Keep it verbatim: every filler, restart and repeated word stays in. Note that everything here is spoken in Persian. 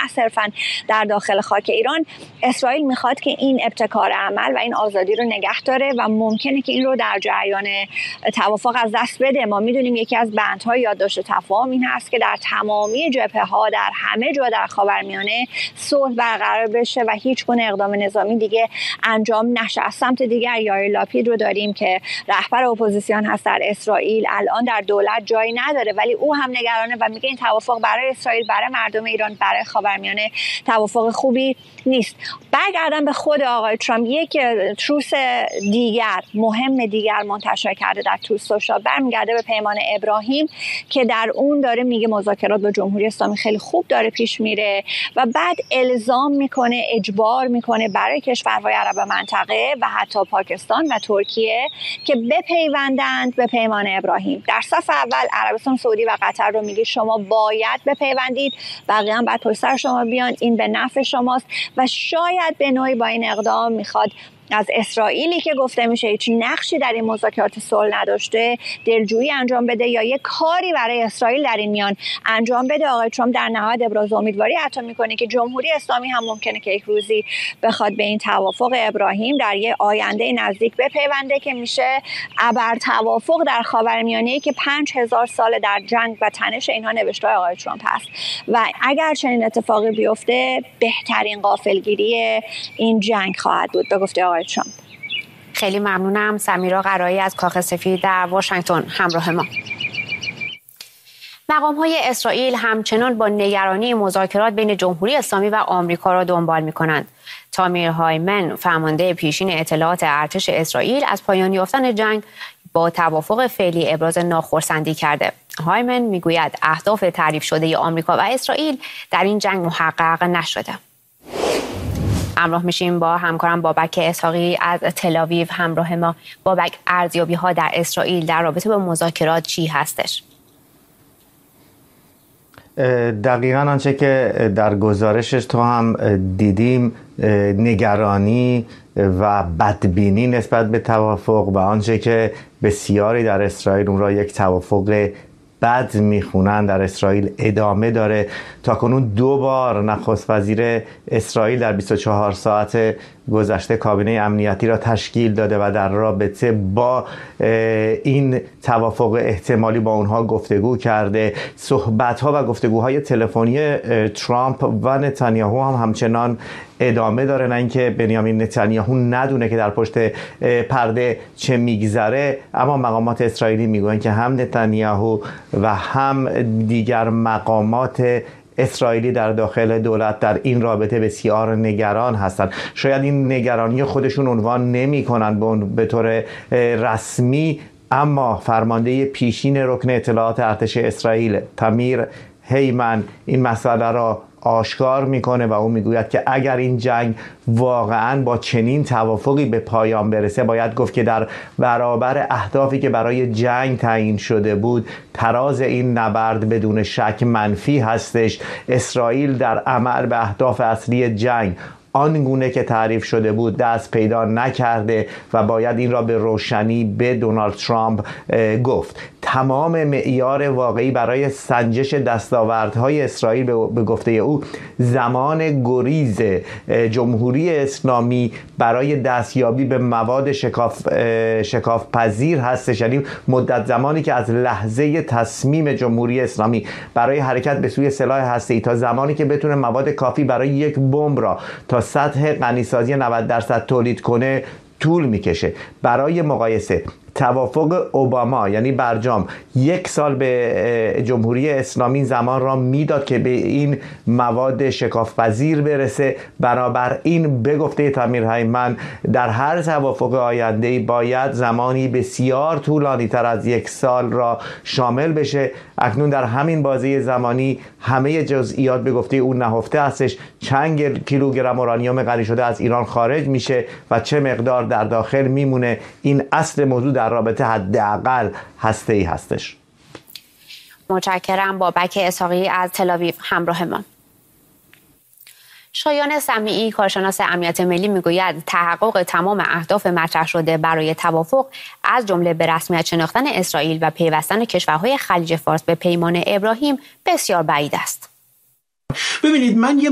نه صرفا در داخل خاک ایران، اسرائیل میخواد که این ابتکار عمل و این آزادی رو نگه داره و ممکنه که این رو در جریان توافق از دست بده. ما میدونیم یکی از بندهای یادداشت تفاهم این هست که در تمامی جبهه‌ها در همه جا در خاورمیانه صلح برقرار بشه و هیچ گونه اقدام نظامی دیگه انجام نشه. از سمت دیگر یائیر لاپید رو داریم که رهبر اپوزیسیون هست در اسرائیل، الان در دولت جایی نداره، ولی او هم نگرانه و میگه این توافق برای اسرائیل، برای مردم ایران، برای خاورمیانه توافق خوبی نیست. برگردم به خود آقای ترامپ، یک تروس دیگر مهم دیگر منتشر کرده در تروس سوشال، برمیگرده به پیمان ابراهیم که در اون داره میگه مذاکرات با جمهوری اسلامی خیلی خوب داره پیش میره و بعد الزام میکنه، اجبار میکنه برای کشورهای عرب منطقه و حتی پاکستان و ترکیه که بپیوندند به پیمان ابراهیم. در صف اول عربستان سعودی و قطر رو میگه شما باید بپیوندید، بقیه هم بعد پشت سر شما بیان، این به نفع شماست و شاید به نوعی با این اقدام میخواد از اسرائیلی که گفته میشه هیچ نقشی در این مذاکرات صلح نداشته دلجویی انجام بده یا یک کاری برای اسرائیل در این میان انجام بده. آقای ترامپ در نهایت ابراز امیدواری حتی میکنه که جمهوری اسلامی هم ممکنه که یک روزی بخواد به این توافق ابراهیم در یک آینده نزدیک بپیونده که میشه ابر توافق در خاورمیانه‌ای که پنج هزار سال در جنگ و تنش اینها نوشته آقای ترامپ هست و اگر چنین اتفاقی بیفته بهترین غافلگیری این جنگ خواهد بود به گفته آقای ترامپ. خیلی ممنونم. سمیرا قرایی از کاخ سفید در واشنگتن همراه ما. مقام‌های اسرائیل همچنان با نگرانی مذاکرات بین جمهوری اسلامی و آمریکا را دنبال می‌کنند. تامیر هایمن، فرمانده پیشین اطلاعات ارتش اسرائیل، از پایان یافتن جنگ با توافق فعلی ابراز ناخرسندی کرده. هایمن میگوید اهداف تعریف شده آمریکا و اسرائیل در این جنگ محقق نشده. همراه میشیم با همکارم بابک اسحاقی از تل‌آویو همراه ما. بابک، ارزیابی‌ها در اسرائیل در رابطه با مذاکرات چی هستش؟ دقیقاً آنچه که در گزارشش تو هم دیدیم، نگرانی و بدبینی نسبت به توافق و آنچه که بسیاری در اسرائیل اون را یک توافق بد میخونن در اسرائیل ادامه داره. تاکنون دو بار نخست وزیر اسرائیل در بیست و چهار ساعت گذشته کابینه امنیتی را تشکیل داده و در رابطه با این توافق احتمالی با اونها گفتگو کرده. صحبت‌ها و گفتگوهای تلفنی ترامپ و نتانیاهو هم همچنان ادامه داره، نه اینکه بنیامین نتانیاهو ندونه که در پشت پرده چه میگذره، اما مقامات اسرائیلی میگوین که هم نتانیاهو و هم دیگر مقامات اسرائیلی در داخل دولت در این رابطه بسیار نگران هستند. شاید این نگرانی خودشون عنوان نمی کنن به طور رسمی، اما فرمانده پیشین رکن اطلاعات ارتش اسرائیل تامیر هایمن این مسئله را آشکار میکنه و او میگوید که اگر این جنگ واقعا با چنین توافقی به پایان برسه، باید گفت که در برابر اهدافی که برای جنگ تعیین شده بود، تراز این نبرد بدون شک منفی هستش. اسرائیل در عمل به اهداف اصلی جنگ آنگونه که تعریف شده بود دست پیدا نکرده و باید این را به روشنی به دونالد ترامپ گفت. تمام معیار واقعی برای سنجش دستاوردهای اسرائیل به گفته او زمان گریز جمهوری اسلامی برای دستیابی به مواد شکاف شکاف پذیر هستش، یعنی مدت زمانی که از لحظه تصمیم جمهوری اسلامی برای حرکت به سوی سلاح هسته‌ای تا زمانی که بتونه مواد کافی برای یک بمب را تا سطح غنیسازی نود درصد تولید کنه طول میکشه. برای مقایسه توافق اوباما یعنی برجام یک سال به جمهوری اسلامی زمان را میداد که به این مواد شکاف‌پذیر برسه. برابر این به گفته تامیر هایمن در هر توافق آینده‌ای باید زمانی بسیار طولانی تر از یک سال را شامل بشه. اکنون در همین بازه زمانی همه جزئیات به گفته او نهفته هستش. چند کیلوگرم اورانیوم غنی شده از ایران خارج میشه و چه مقدار در داخل میمونه، این اصل موضوع در رابطه حداقل هسته‌ای هستش. متشکرم. بابک اسحاقی از تل‌آویو همراه ما. شایان سمیعی، کارشناس امنیت ملی، میگوید تحقق تمام اهداف مطرح شده برای توافق از جمله به رسمیت شناختن اسرائیل و پیوستن کشورهای خلیج فارس به پیمان ابراهیم بسیار بعید است. ببینید، من یه